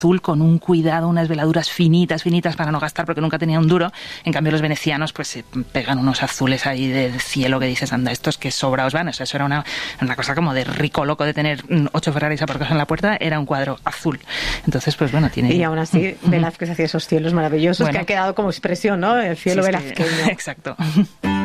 azul con un cuidado, unas veladuras finitas para no gastar porque nunca tenía un duro. En cambio los venecianos pues se pegan unos azules ahí del cielo que dices, anda, estos que sobraos van. O sea, eso era una cosa como de rico loco de tener 8 Ferraris aparcados en la puerta, era un cuadro azul. Entonces, pues bueno, tiene... Y aún así Velázquez hacía esos cielos maravillosos, bueno, que ha quedado como expresión, ¿no? El cielo velazqueño. Exacto.